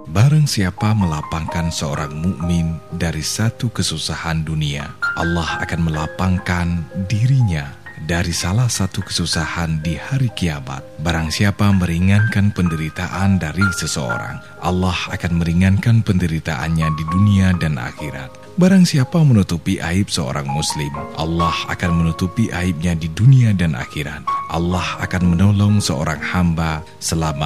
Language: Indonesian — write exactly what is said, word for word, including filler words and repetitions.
Barang siapa melapangkan seorang mukmin dari satu kesusahan dunia, Allah akan melapangkan dirinya dari salah satu kesusahan di hari kiamat. Barang siapa meringankan penderitaan dari seseorang, Allah akan meringankan penderitaannya di dunia dan akhirat. Barang siapa menutupi aib seorang muslim, Allah akan menutupi aibnya di dunia dan akhirat. Allah akan menolong seorang hamba selama